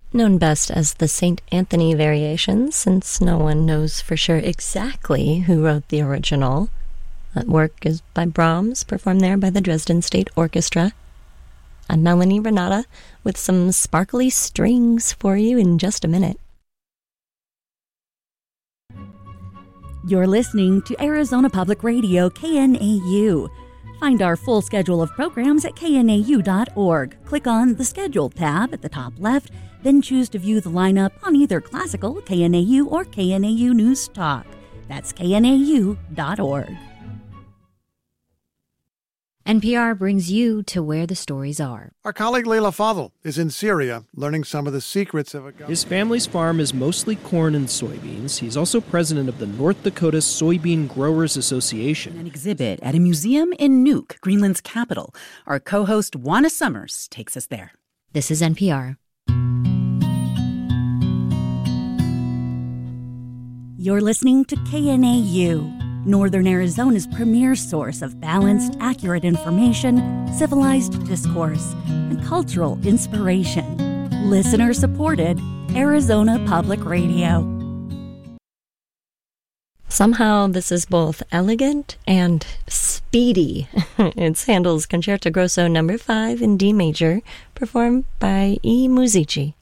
known best as the St. Anthony Variations, since no one knows for sure exactly who wrote the original. That work is by Brahms, performed there by the Dresden State Orchestra. I'm Melanie Renata with some sparkly strings for you in just a minute. You're listening to Arizona Public Radio, KNAU. Find our full schedule of programs at knau.org. Click on the Schedule tab at the top left, then choose to view the lineup on either classical, KNAU, or KNAU News Talk. That's knau.org. NPR brings you to where the stories are. Our colleague Leila Fadel is in Syria learning some of the secrets of a... His family's farm is mostly corn and soybeans. He's also president of the North Dakota Soybean Growers Association. An exhibit at a museum in Nuuk, Greenland's capital. Our co-host Juana Summers takes us there. This is NPR. You're listening to KNAU, Northern Arizona's premier source of balanced, accurate information, civilized discourse, and cultural inspiration. Listener-supported Arizona Public Radio. Somehow this is both elegant and speedy. It's Handel's Concerto Grosso No. 5 in D major, performed by E. Musici.